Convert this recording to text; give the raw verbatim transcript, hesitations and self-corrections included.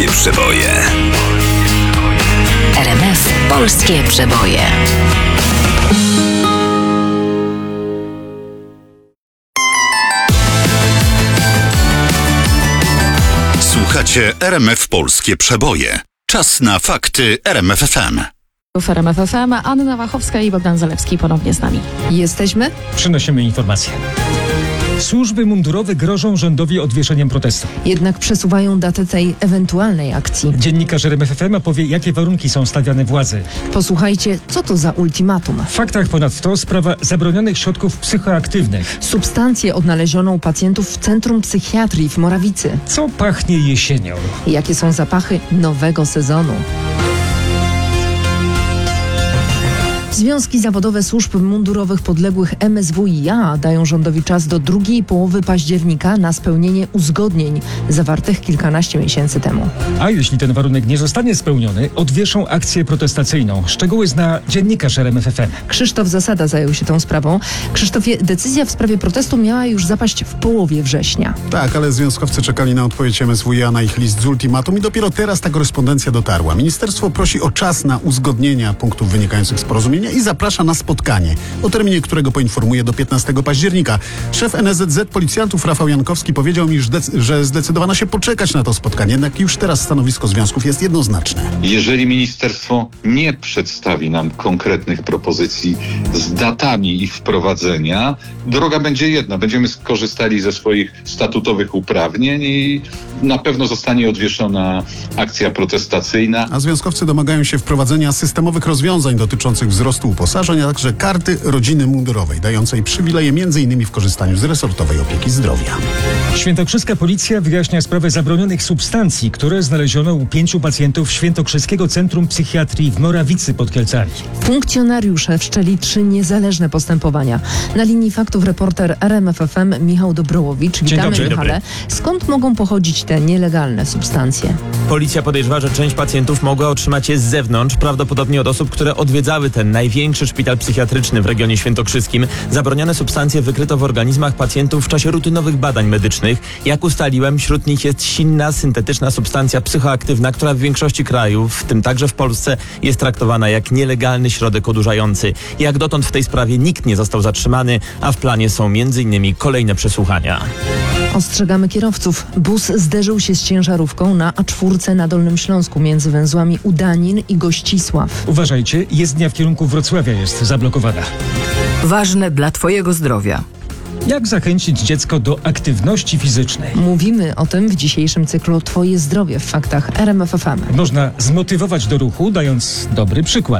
Polskie przeboje. R M F Polskie przeboje. Słuchacie R M F Polskie przeboje. Czas na fakty R M F F M. W R M F F M Anna Wachowska i Bogdan Zalewski ponownie z nami. Jesteśmy? Przynosimy informacje. Służby mundurowe grożą rządowi odwieszeniem protestu. Jednak przesuwają datę tej ewentualnej akcji. Dziennikarz R M F F M opowie, jakie warunki są stawiane władzy. Posłuchajcie, co to za ultimatum. W faktach ponadto sprawa zabronionych środków psychoaktywnych. Substancję odnaleziono u pacjentów w Centrum Psychiatrii w Morawicy. Co pachnie jesienią? Jakie są zapachy nowego sezonu? Związki zawodowe służb mundurowych podległych M S W i A dają rządowi czas do drugiej połowy października na spełnienie uzgodnień zawartych kilkanaście miesięcy temu. A jeśli ten warunek nie zostanie spełniony, odwieszą akcję protestacyjną. Szczegóły zna dziennikarz R M F F M. Krzysztof Zasada zajął się tą sprawą. Krzysztofie, decyzja w sprawie protestu miała już zapaść w połowie września. Tak, ale związkowcy czekali na odpowiedź M S W i A na ich list z ultimatum i dopiero teraz ta korespondencja dotarła. Ministerstwo prosi o czas na uzgodnienia punktów wynikających z porozumienia i zaprasza na spotkanie, o terminie którego poinformuje do piętnastego października. Szef N S Z Z policjantów Rafał Jankowski powiedział mi, że zdecydowano się poczekać na to spotkanie, jednak już teraz stanowisko związków jest jednoznaczne. Jeżeli ministerstwo nie przedstawi nam konkretnych propozycji z datami ich wprowadzenia, droga będzie jedna. Będziemy skorzystali ze swoich statutowych uprawnień i na pewno zostanie odwieszona akcja protestacyjna. A związkowcy domagają się wprowadzenia systemowych rozwiązań dotyczących wzrostu uposażeń, a także karty rodziny mundurowej, dającej przywileje między innymi w korzystaniu z resortowej opieki zdrowia. Świętokrzyska policja wyjaśnia sprawę zabronionych substancji, które znaleziono u pięciu pacjentów Świętokrzyskiego Centrum Psychiatrii w Morawicy pod Kielcami. Funkcjonariusze wszczęli trzy niezależne postępowania. Na linii faktów reporter R M F F M Michał Dobrołowicz. Dzień Witamy, dobry. Michale. Skąd mogą pochodzić te nielegalne substancje? Policja podejrzewa, że część pacjentów mogła otrzymać je z zewnątrz, prawdopodobnie od osób, które odwiedzały ten największy szpital psychiatryczny w regionie świętokrzyskim. Zabronione substancje wykryto w organizmach pacjentów w czasie rutynowych badań medycznych. Jak ustaliłem, wśród nich jest silna, syntetyczna substancja psychoaktywna, która w większości krajów, w tym także w Polsce, jest traktowana jak nielegalny środek odurzający. Jak dotąd w tej sprawie nikt nie został zatrzymany, a w planie są między innymi kolejne przesłuchania. Ostrzegamy kierowców. Bus zderzył się z ciężarówką na A cztery na Dolnym Śląsku między węzłami Udanin i Gościsław. Uważajcie, jezdnia w kierunku Wrocławia jest zablokowana. Ważne dla Twojego zdrowia. Jak zachęcić dziecko do aktywności fizycznej? Mówimy o tym w dzisiejszym cyklu Twoje zdrowie w faktach R M F F M. Można zmotywować do ruchu, dając dobry przykład.